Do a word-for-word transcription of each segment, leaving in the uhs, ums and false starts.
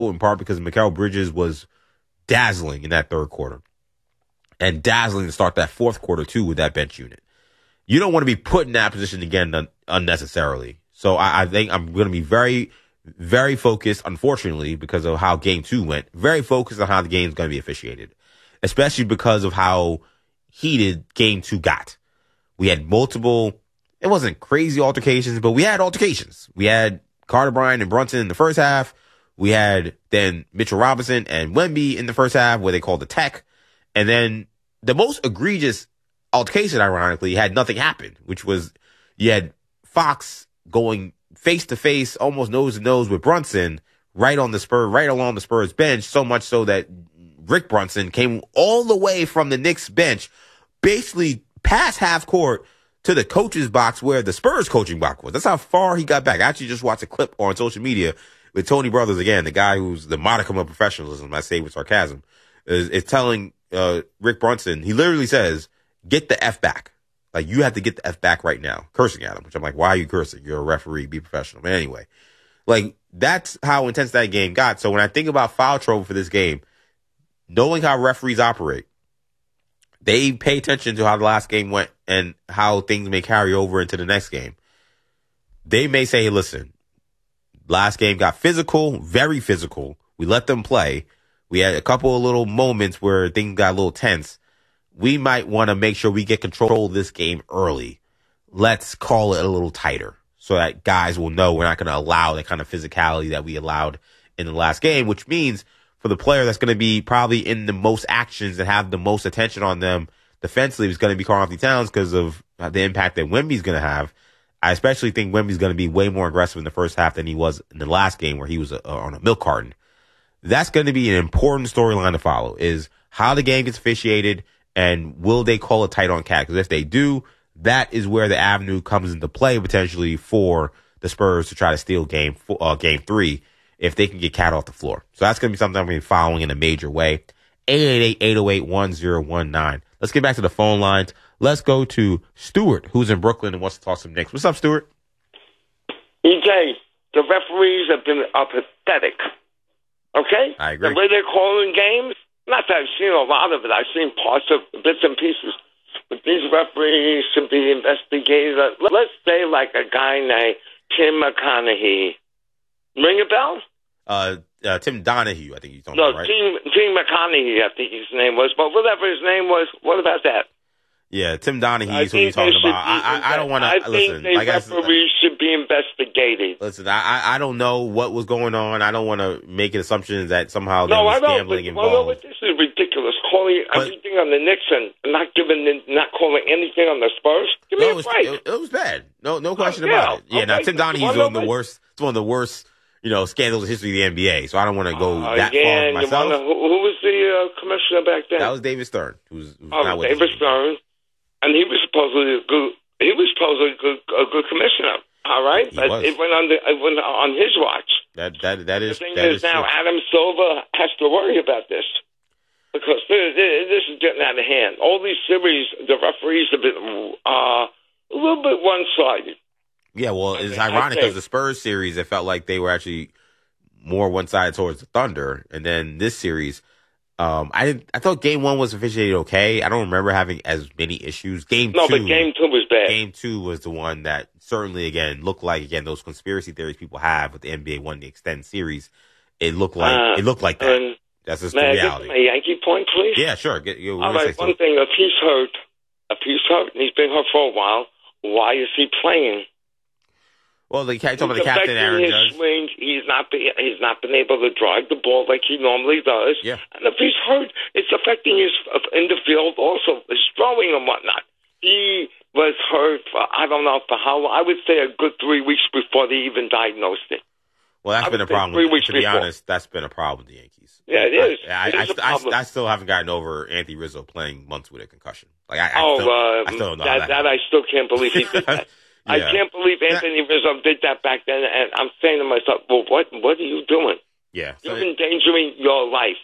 in part because Mikal Bridges was dazzling in that third quarter and dazzling to start that fourth quarter, too, with that bench unit. You don't want to be put in that position again un- unnecessarily. So I, I think I'm going to be very, very focused, unfortunately, because of how game two went, very focused on how the game is going to be officiated, especially because of how heated game two got. We had multiple, it wasn't crazy altercations, but we had altercations. We had Carter Bryant and Brunson in the first half. We had then Mitchell Robinson and Wemby in the first half where they called the tech. And then the most egregious altercation, ironically, had nothing happen, which was you had Fox going face to face, almost nose to nose with Brunson right on the Spurs, right along the Spurs bench, so much so that Rick Brunson came all the way from the Knicks bench, basically past half court to the coach's box where the Spurs coaching box was. That's how far he got back. I actually just watched a clip on social media with Tony Brothers again, the guy who's the modicum of professionalism, I say with sarcasm, is, is telling uh, Rick Brunson, he literally says, get the F back. Like, you have to get the F back right now. Cursing at him, which I'm like, why are you cursing? You're a referee. Be professional. But anyway, like, that's how intense that game got. So when I think about foul trouble for this game, knowing how referees operate, they pay attention to how the last game went and how things may carry over into the next game. They may say, hey, listen, last game got physical, very physical. We let them play. We had a couple of little moments where things got a little tense. We might want to make sure we get control of this game early. Let's call it a little tighter so that guys will know we're not going to allow the kind of physicality that we allowed in the last game, which means for the player that's going to be probably in the most actions and have the most attention on them defensively is going to be Karl-Anthony Towns because of the impact that Wemby's going to have. I especially think Wemby's going to be way more aggressive in the first half than he was in the last game where he was a, on a milk carton. That's going to be an important storyline to follow, is how the game gets officiated and will they call it tight on cat? Because if they do, that is where the avenue comes into play potentially for the Spurs to try to steal game four, uh, game three if they can get cat off the floor. So that's going to be something I'm going to be following in a major way. eight eight eight, eight oh eight, one oh one nine. Let's get back to the phone lines. Let's go to Stuart, who's in Brooklyn and wants to talk some Knicks. What's up, Stuart? E J, the referees have been are pathetic. Okay? I agree. The way they're calling games, not that I've seen a lot of it. I've seen parts of bits and pieces. But these referees should be investigated. Let's say like a guy named Tim McConaughey. Ring a bell? Uh, uh, Tim Donahue, I think he's talking no, about, right? Tim, Tim McConaughey, I think his name was. But whatever his name was, what about that? Yeah, Tim Donahue is who you're talking about. I, I, I don't want to listen. I think like the referees I, should be investigated. Listen, I, I don't know what was going on. I don't want to make an assumption that somehow there no, was I don't, gambling but, involved. Well, no, this is ridiculous. Calling but, everything on the Knicks and not giving, not calling anything on the Spurs. Give me no, a it was, break. It, it was bad. No, no question oh, yeah, about it. Yeah, okay. now Tim Donahue is one of the worst. It's one of the worst. You know, scandals in history of the N B A. So I don't want to go uh, that yeah, far myself. Wanna, who, who was the uh, commissioner back then? That was David Stern. Who's, who's oh, not with David Stern, and he was supposedly a good. He was supposedly a good, a good commissioner. All right, he but was. it went on the, it went on his watch. That that that is. The thing that is, is now true. Adam Silver has to worry about this because this, this is getting out of hand. All these series, the referees have been uh, a little bit one-sided. Yeah, well, it's I, ironic I because the Spurs series, it felt like they were actually more one-sided towards the Thunder, and then this series, um, I didn't. I thought Game One was officiated okay. I don't remember having as many issues. Game no, two, but Game Two was bad. Game Two was the one that certainly, again, looked like again those conspiracy theories people have with the N B A wanting to extend series. It looked like uh, it looked like that. And, That's just may the I reality. get my Yankee point, please? Yeah, sure. Get, you, All right. One thing: if he's hurt, if he's hurt, and he's been hurt for a while, why is he playing? Well, they talk about the captain, Aaron his Judge. Swing. He's not be, he's not been able to drive the ball like he normally does. Yeah. And if he's hurt, it's affecting his uh, in the field also, his throwing and whatnot. He was hurt for I don't know for how I would say a good three weeks before they even diagnosed it. Well, that's I been a problem. Three weeks to be before. honest, that's been a problem with the Yankees. Yeah, it is. I, I, it I, is I, I, I still haven't gotten over Anthony Rizzo playing months with a concussion. Like I, I oh, still, uh, I still don't know that, how that, that I still can't believe he did that. Yeah. I can't believe Anthony Rizzo did that back then, and I'm saying to myself, well, what what are you doing? Yeah. You're So, endangering your life.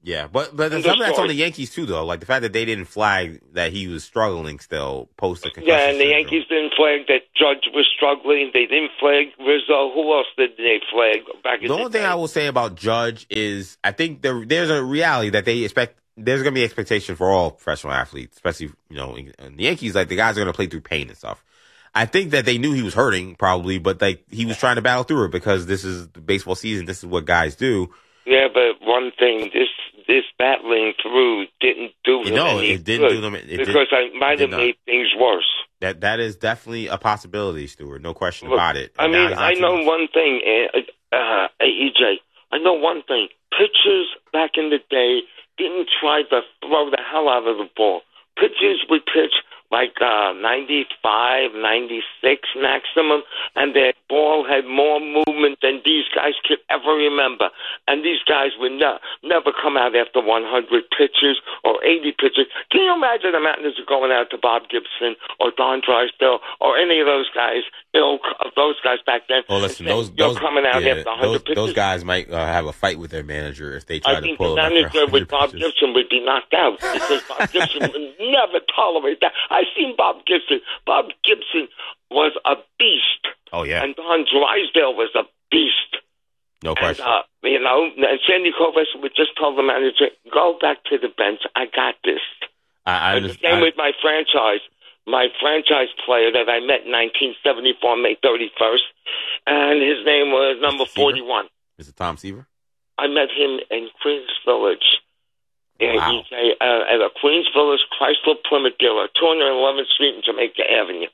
Yeah, but but End some of of that's on story. the Yankees too, though. Like the fact that they didn't flag that he was struggling still post the concussion. Yeah, and the syndrome. Yankees didn't flag that Judge was struggling. They didn't flag Rizzo. Who else did they flag back in The the only thing day? I will say about Judge is I think there there's a reality that they expect. There's going to be expectation for all professional athletes, especially you know in, in the Yankees. Like the guys are going to play through pain and stuff. I think that they knew he was hurting probably, but like he was trying to battle through it because this is the baseball season. This is what guys do. Yeah, but one thing, this this battling through didn't do him No, any it didn't good do them. It did, because I might did have not. made things worse. That that is definitely a possibility, Stuart. No question Look, about it. I And now mean, he's not I too know much. one thing, uh, uh, E J. I know one thing. Pitchers back in the day didn't try to throw the hell out of the ball. Pitchers would pitch like uh, ninety-five, ninety-six maximum, and their ball had more movement than these guys could ever remember. And these guys would ne- never come out after one hundred pitches or eighty pitches. Can you imagine the Mountaineers going out to Bob Gibson or Don Drysdale or any of those guys, you know, those guys back then? Well, listen, and those saying, those You're coming out yeah, after one hundred those, pitches. those guys might uh, have a fight with their manager if they try I to think pull the it manager with Bob pitches. Gibson would be knocked out because Bob Gibson would never tolerate that. I've seen Bob Gibson. Bob Gibson was a beast. Oh yeah, And Don Drysdale was a beast. no And, question. uh, you know, and Sandy Koufax would just tell the manager, go back to the bench. I got this. I, I And the same understand. with my franchise. My franchise player that I met in nineteen seventy-four, May thirty-first, and his name was number Seaver? forty-one. Is it Tom Seaver? I met him in Queens Village. And Wow. he's a, uh, at a Queens Village Chrysler Plymouth dealer, two hundred eleventh Street and Jamaica Avenue.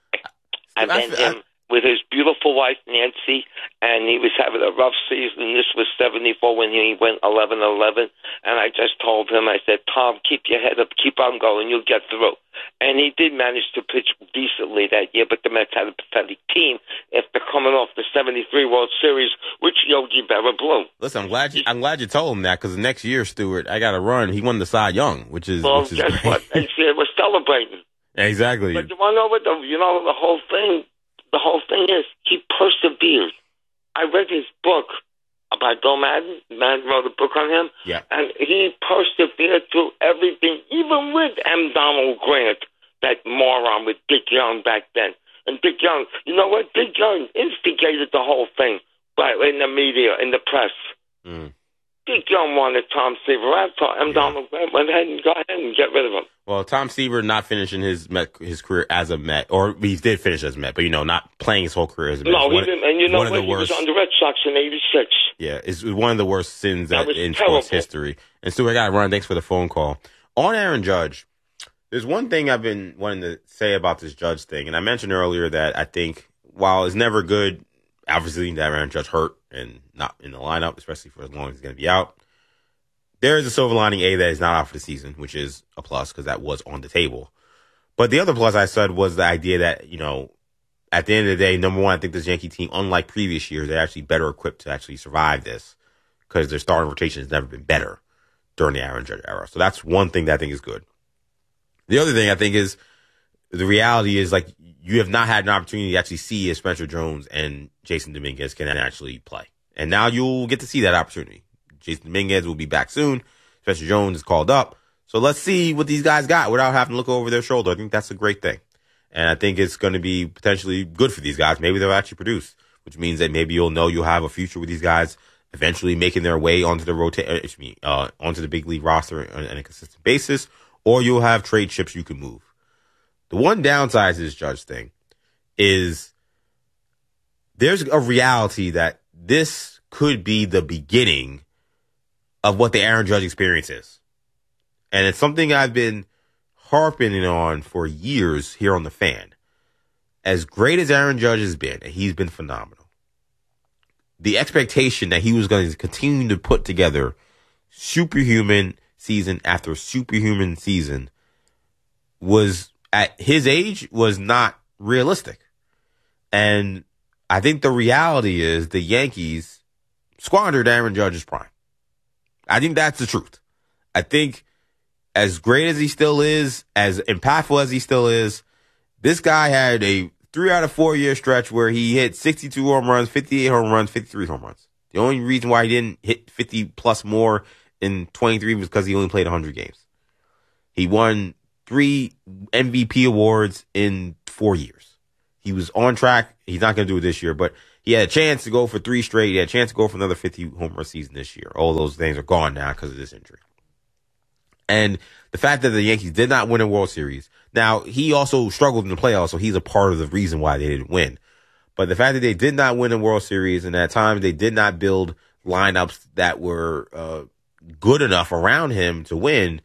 I I met feel- I- him with his beautiful wife, Nancy, and he was having a rough season. This was seventy-four when he went eleven eleven. And I just told him, I said, Tom, keep your head up, keep on going, you'll get through. And he did manage to pitch decently that year, but the Mets had a pathetic team after coming off the seventy-three World Series, which Yogi Berra blew. Listen, I'm glad you. I'm glad you told him that because the next year, Stuart, I got to run. He won the Cy Young, which is Well, which is guess great. what? They said we're celebrating. Exactly. But you want to know what the, you know, the whole thing, the whole thing is he persevered. I read his book about Bill Madden. Madden wrote a book on him. Yeah. And he persevered through everything, even with M. Donald Grant, that moron with Dick Young back then. And Dick Young, you know what? Dick Young instigated the whole thing by, in the media, in the press. Mm. Dick Young wanted Tom Seaver out, so M. Yeah. Donald Grant went ahead and go ahead and get rid of him. Well, Tom Seaver not finishing his Met, his career as a Met, or he did finish as a Met, but you know, not playing his whole career as a Met. No, It's he one- didn't. And you know one of what? the He was worst- on the Red Sox in eighty-six. Yeah, it's one of the worst sins That that was in terrible. sports history. And Stuart, I got to run. Thanks for the phone call. On Aaron Judge, there's one thing I've been wanting to say about this Judge thing, and I mentioned earlier that I think while it's never good, obviously that Aaron Judge hurt and not in the lineup, especially for as long as he's going to be out. There is a silver lining, A, that is not out for the season, which is a plus because that was on the table. But the other plus I said was the idea that, you know, at the end of the day, number one, I think this Yankee team, unlike previous years, they're actually better equipped to actually survive this because their starting rotation has never been better during the Aaron Judge era. So that's one thing that I think is good. The other thing I think is the reality is like you have not had an opportunity to actually see if Spencer Jones and Jason Dominguez can actually play. And now you'll get to see that opportunity. Jason Dominguez will be back soon. Spencer Jones is called up. So let's see what these guys got without having to look over their shoulder. I think that's a great thing. And I think it's going to be potentially good for these guys. Maybe they'll actually produce, which means that maybe you'll know you'll have a future with these guys eventually making their way onto the rotation, uh, onto the big league roster on, on a consistent basis, or you'll have trade chips you can move. The one downside to this Judge thing is there's a reality that this could be the beginning of what the Aaron Judge experience is. And it's something I've been harping on for years here on The Fan. As great as Aaron Judge has been, and he's been phenomenal, the expectation that he was going to continue to put together superhuman season after superhuman season was, at his age, was not realistic. And I think the reality is the Yankees squandered Aaron Judge's prime. I think that's the truth. I think as great as he still is, as impactful as he still is, this guy had a three out of four year stretch where he hit sixty-two home runs, fifty-eight home runs, fifty-three home runs. The only reason why he didn't hit fifty plus more in twenty-three was because he only played one hundred games. He won three M V P awards in four years. He was on track. He's not going to do it this year, but he had a chance to go for three straight. He had a chance to go for another fifty home run season this year. All those things are gone now because of this injury. And the fact that the Yankees did not win a World Series. Now, he also struggled in the playoffs, so he's a part of the reason why they didn't win. But the fact that they did not win a World Series, and at times they did not build lineups that were uh, good enough around him to win,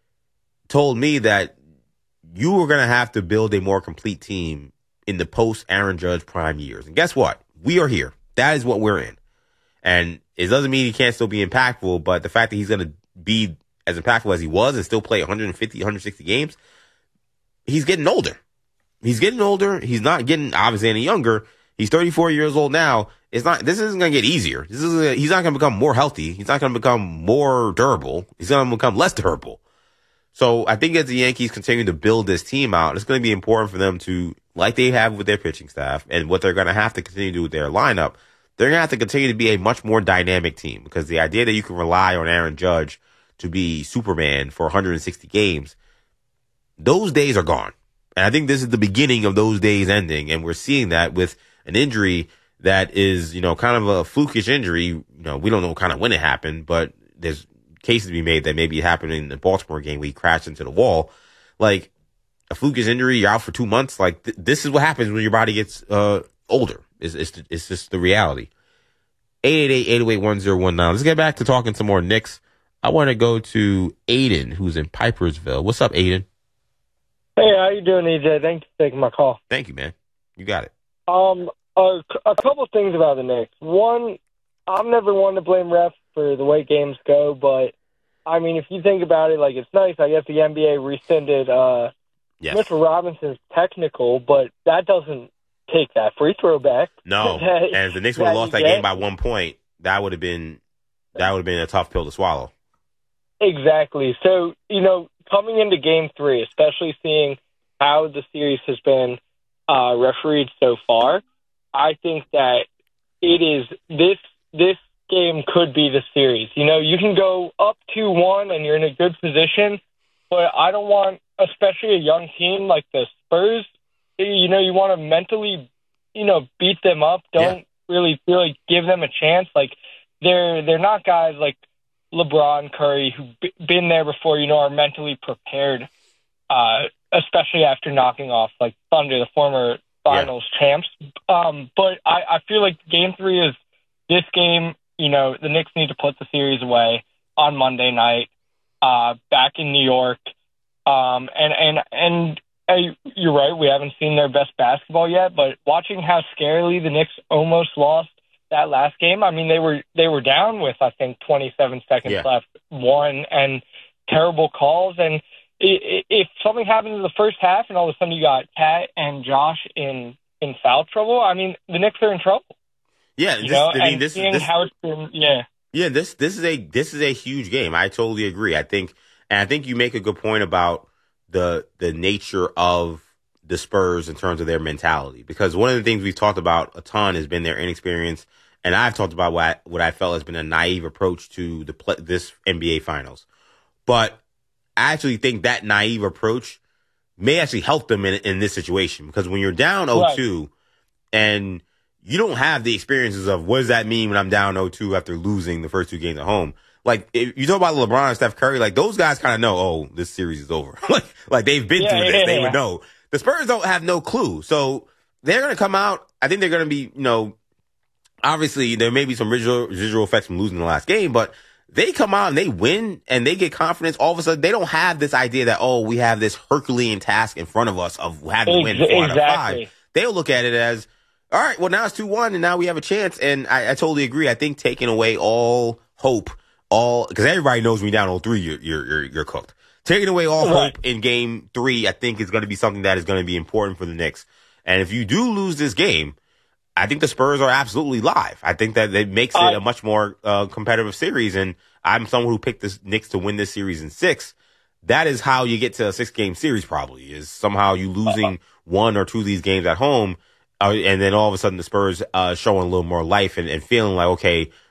told me that you were going to have to build a more complete team in the post-Aaron Judge prime years. And guess what? We are here. That is what we're in. And it doesn't mean he can't still be impactful, but the fact that he's going to be as impactful as he was and still play one hundred fifty, one hundred sixty games, he's getting older. He's getting older. He's not getting obviously any younger. He's thirty-four years old now. It's not, this isn't going to get easier. This is, a, he's not going to become more healthy. He's not going to become more durable. He's going to become less durable. So I think as the Yankees continue to build this team out, it's going to be important for them to, like they have with their pitching staff and what they're going to have to continue to do with their lineup, they're going to have to continue to be a much more dynamic team, because the idea that you can rely on Aaron Judge to be Superman for one hundred sixty games, those days are gone. And I think this is the beginning of those days ending. And we're seeing that with an injury that is, you know, kind of a flukish injury. You know, we don't know kind of when it happened, but there's cases to be made that maybe it happened in the Baltimore game where he crashed into the wall. Like, a flukish injury, you're out for two months. Like, th- this is what happens when your body gets uh, older. It's, it's, it's just the reality. eight eight eight, eight oh eight, one oh one nine. Let's get back to talking some more Knicks. I want to go to Aiden, who's in Pipersville. What's up, Aiden? Hey, how you doing, E J? Thanks for taking my call. Thank you, man. You got it. Um, a, a couple things about the Knicks. One, I'm never one to blame refs for the way games go, but, I mean, if you think about it, like, it's nice. I guess the N B A rescinded uh, yes. Mitchell Robinson's technical, but that doesn't take that free throw back. No, that, and if the Knicks would have lost that game by one point, that would have been that would have been a tough pill to swallow. Exactly. So, you know, coming into game three, especially seeing how the series has been uh, refereed so far, I think that it is this this game could be the series. You know, you can go up two one and you're in a good position, but I don't want, especially a young team like the Spurs, you know, you want to mentally, you know, beat them up. Don't yeah. really really give them a chance. Like, they're they're not guys like LeBron, Curry, who've been there before, you know, are mentally prepared, uh, especially after knocking off, like, Thunder, the former finals yeah. champs. Um, but I, I feel like game three is this game, you know, the Knicks need to put the series away on Monday night, uh, back in New York. Um, and, and, and uh, you're right, we haven't seen their best basketball yet, but watching how scarily the Knicks almost lost that last game, I mean, they were they were down with, I think, twenty-seven seconds yeah. left, one, and terrible calls. And if something happens in the first half and all of a sudden you got Kat and Josh in, in foul trouble, I mean, the Knicks are in trouble. Yeah, you this, know? I mean, and this seeing is this, how it's been, yeah. Yeah, this this is a this is a huge game. I totally agree. I think, and I think you make a good point about the the nature of the Spurs in terms of their mentality, because one of the things we've talked about a ton has been their inexperience. And I've talked about what I, what I felt has been a naive approach to the play, this N B A Finals. But I actually think that naive approach may actually help them in, in this situation, because when you're down oh two right. and you don't have the experiences of what does that mean when I'm down oh two after losing the first two games at home. Like, if you talk about LeBron and Steph Curry, like, those guys kind of know, oh, this series is over. like, like they've been yeah, through yeah, this. They yeah. would know. The Spurs don't have no clue. So they're going to come out. I think they're going to be, you know, obviously, there may be some residual, residual effects from losing the last game, but they come out and they win and they get confidence. All of a sudden, they don't have this idea that, oh, we have this Herculean task in front of us of having to win four exactly. out of five. They'll look at it as, all right, well, now it's two one and now we have a chance. And I, I totally agree. I think taking away all hope, all, because everybody knows when you're down oh three, you're, you're, you're, you're cooked. Taking away all right. hope in game three, I think is going to be something that is going to be important for the Knicks. And if you do lose this game, I think the Spurs are absolutely live. I think that it makes it uh, a much more uh, competitive series. And I'm someone who picked the Knicks to win this series in six. That is how you get to a six-game series probably, is somehow you losing uh, one or two of these games at home, uh, and then all of a sudden the Spurs uh, showing a little more life and, and feeling like, okay,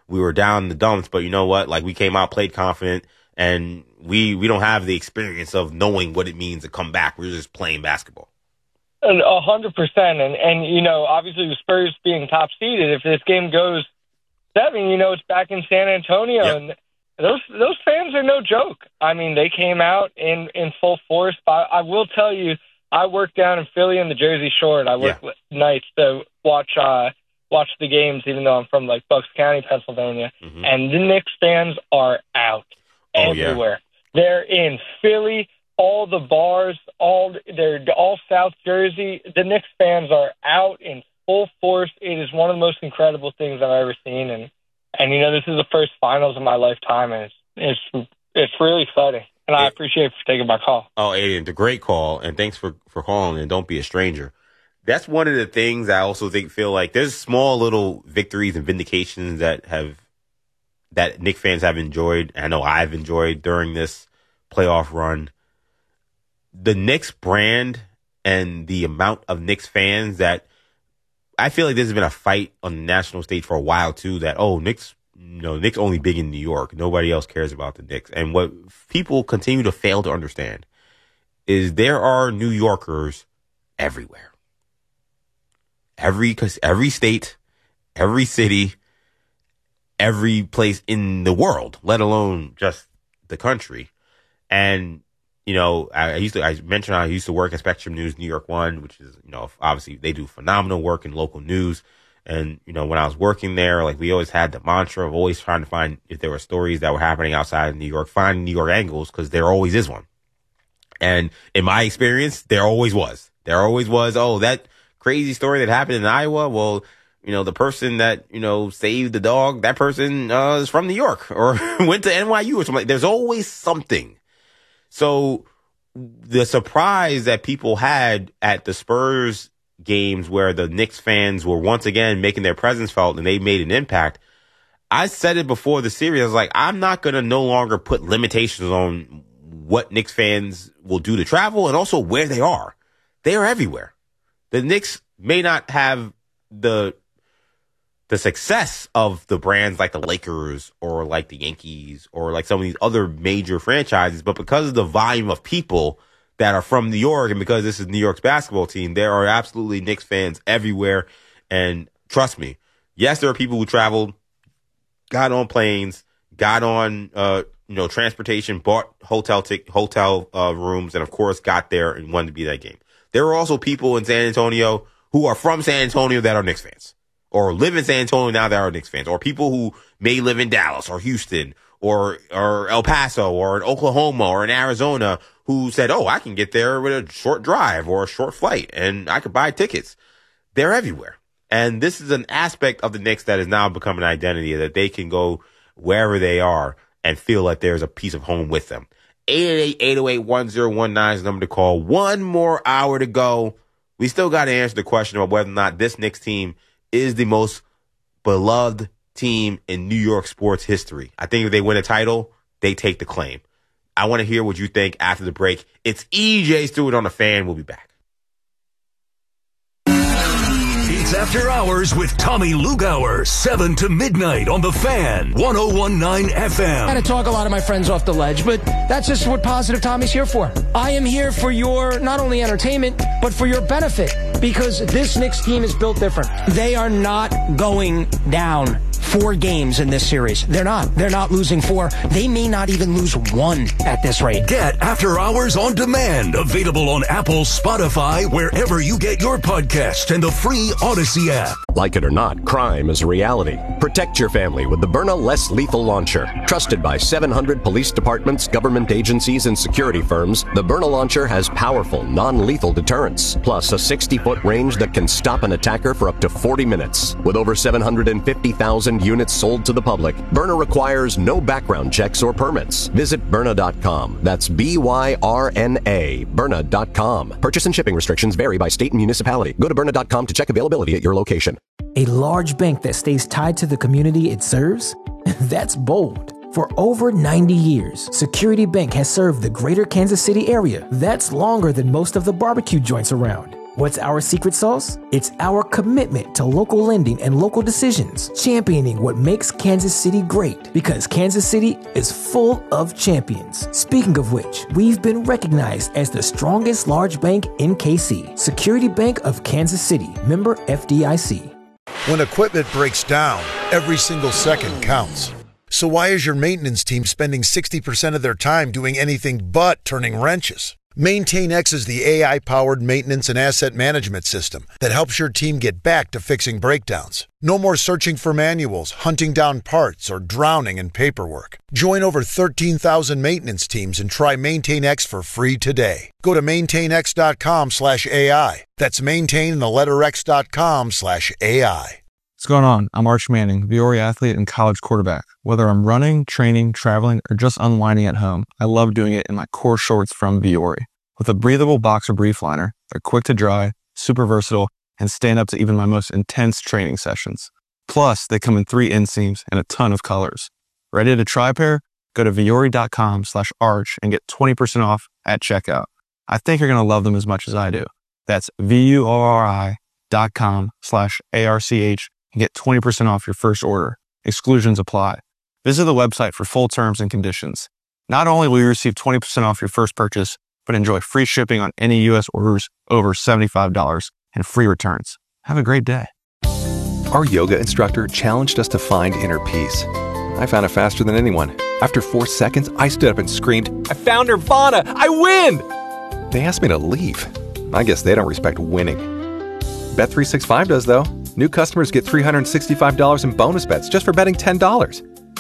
we were down in the dumps, but you know what? Like, we came out, played confident, and we we don't have the experience of knowing what it means to come back. We're just playing basketball. A hundred percent. And, and, you know, obviously the Spurs being top seeded, if this game goes seven, you know, it's back in San Antonio. Yep. And those those fans are no joke. I mean, they came out in, in full force. But I will tell you, I work down in Philly in the Jersey Shore, and I work yeah. nights to watch uh, watch the games, even though I'm from, like, Bucks County, Pennsylvania. Mm-hmm. And the Knicks fans are out oh, everywhere. Yeah. They're in Philly. All the bars, all they're all South Jersey. The Knicks fans are out in full force. It is one of the most incredible things I've ever seen, and and you know this is the first finals of my lifetime, and it's it's it's really exciting. And I appreciate you for taking my call. Oh, Aiden, it's a great call, and thanks for for calling. And don't be a stranger. That's one of the things I also think feel like there's small little victories and vindications that have that Knicks fans have enjoyed. I know I've enjoyed during this playoff run. The Knicks brand and the amount of Knicks fans that I feel like there's been a fight on the national stage for a while too that, oh, Knicks, you know, Knicks only big in New York. Nobody else cares about the Knicks. And what people continue to fail to understand is there are New Yorkers everywhere. Every, cause every state, every city, every place in the world, let alone just the country. And you know, I used to, I mentioned I used to work at Spectrum News, New York One, which is, you know, obviously they do phenomenal work in local news. And, you know, when I was working there, like we always had the mantra of always trying to find if there were stories that were happening outside of New York, find New York angles, because there always is one. And in my experience, there always was. There always was, oh, that crazy story that happened in Iowa. Well, you know, the person that, you know, saved the dog, that person uh, is from New York or went to N Y U or something. There's always something. So the surprise that people had at the Spurs games where the Knicks fans were once again making their presence felt and they made an impact. I said it before the series. I was like, I'm not going to no longer put limitations on what Knicks fans will do to travel and also where they are. They are everywhere. The Knicks may not have the the success of the brands like the Lakers or like the Yankees or like some of these other major franchises, but because of the volume of people that are from New York and because this is New York's basketball team, there are absolutely Knicks fans everywhere. And trust me, yes, there are people who traveled, got on planes, got on, uh, you know, transportation, bought hotel tic- hotel uh, rooms, and of course got there and wanted to be at that game. There are also people in San Antonio who are from San Antonio that are Knicks fans, or live in San Antonio now that are Knicks fans, or people who may live in Dallas or Houston or or El Paso or in Oklahoma or in Arizona who said, oh, I can get there with a short drive or a short flight and I could buy tickets. They're everywhere. And this is an aspect of the Knicks that has now become an identity, that they can go wherever they are and feel like there's a piece of home with them. eight eight eight, eight oh eight, one oh one nine is the number to call. One more hour to go. We still got to answer the question about whether or not this Knicks team is the most beloved team in New York sports history. I think if they win a title, they take the claim. I want to hear what you think after the break. It's E J Stewart on The Fan. We'll be back. It's After Hours with Tommy Lugauer, seven to midnight on The Fan, one oh one point nine F M. I had to talk a lot of my friends off the ledge, but that's just what Positive Tommy's here for. I am here for your, not only entertainment, but for your benefit, because this Knicks team is built different. They are not going down four games in this series. They're not. They're not losing four. They may not even lose one at this rate. Get After Hours on demand. Available on Apple, Spotify, wherever you get your podcast, and the free Odyssey app. Like it or not, crime is a reality. Protect your family with the Byrna Less Lethal Launcher. Trusted by seven hundred police departments, government agencies, and security firms, the Byrna Launcher has powerful, non-lethal deterrence, plus a sixty-foot range that can stop an attacker for up to forty minutes. With over seven hundred fifty thousand units sold to the public, Byrna requires no background checks or permits. Visit Byrna dot com. That's B Y R N A, Byrna dot com. Purchase and shipping restrictions vary by state and municipality. Go to Byrna dot com to check availability at your location. A large bank that stays tied to the community it serves? That's bold. For over ninety years, Security Bank has served the greater Kansas City area. That's longer than most of the barbecue joints around. What's our secret sauce? It's our commitment to local lending and local decisions, championing what makes Kansas City great, because Kansas City is full of champions. Speaking of which, we've been recognized as the strongest large bank in K C. Security Bank of Kansas City, member F D I C. When equipment breaks down, every single second counts. So why is your maintenance team spending sixty percent of their time doing anything but turning wrenches? MaintainX is the A I-powered maintenance and asset management system that helps your team get back to fixing breakdowns. No more searching for manuals, hunting down parts, or drowning in paperwork. Join over thirteen thousand maintenance teams and try MaintainX for free today. Go to maintainx.com slash AI. That's maintain the letter x.com slash AI. What's going on? I'm Arch Manning, Viore athlete and college quarterback. Whether I'm running, training, traveling, or just unwinding at home, I love doing it in my core shorts from Viore. With a breathable boxer brief liner, they're quick to dry, super versatile, and stand up to even my most intense training sessions. Plus, they come in three inseams and a ton of colors. Ready to try a pair? Go to Viore.com slash arch and get twenty percent off at checkout. I think you're going to love them as much as I do. That's V-U-O-R-I dot com slash A-R-C-H and get twenty percent off your first order. Exclusions apply. Visit the website for full terms and conditions. Not only will you receive twenty percent off your first purchase, but enjoy free shipping on any U S orders over seventy-five dollars and free returns. Have a great day. Our yoga instructor challenged us to find inner peace. I found it faster than anyone. After four seconds, I stood up and screamed, "I found Nirvana! I win!" They asked me to leave. I guess they don't respect winning. Bet three sixty-five does, though. New customers get three hundred sixty-five dollars in bonus bets just for betting ten dollars.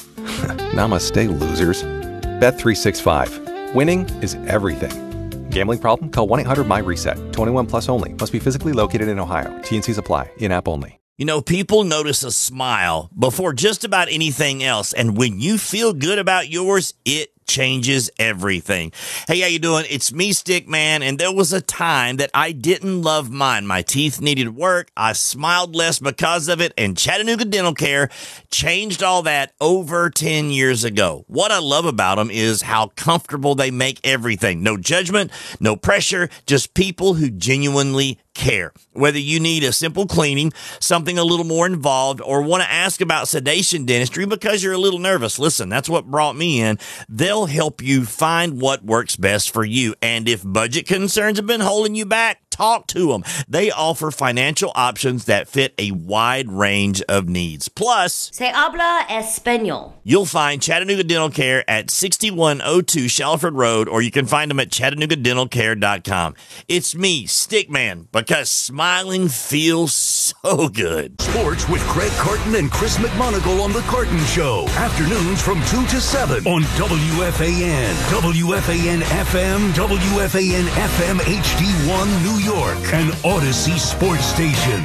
Namaste, losers. Bet three sixty-five. Winning is everything. Gambling problem? Call one eight hundred my reset. twenty-one plus only. Must be physically located in Ohio. T and Cs apply. In-app only. You know, people notice a smile before just about anything else. And when you feel good about yours, it changes everything. Hey, how you doing? It's me, Stickman, and there was a time that I didn't love mine. My teeth needed work. I smiled less because of it, and Chattanooga Dental Care changed all that over ten years ago. What I love about them is how comfortable they make everything. No judgment, no pressure, just people who genuinely care. Whether you need a simple cleaning, something a little more involved, or want to ask about sedation dentistry because you're a little nervous, listen, that's what brought me in. They'll help you find what works best for you. And if budget concerns have been holding you back, talk to them. They offer financial options that fit a wide range of needs. Plus, Se habla español. You'll find Chattanooga Dental Care at sixty-one oh two Shalford Road, or you can find them at chattanooga dental care dot com. It's me, Stickman, because smiling feels so good. Sports with Craig Carton and Chris McMonagle on The Carton Show. Afternoons from two to seven on W F A N, W F A N F M, W F A N F M H D one New York, and Odyssey Sports Station.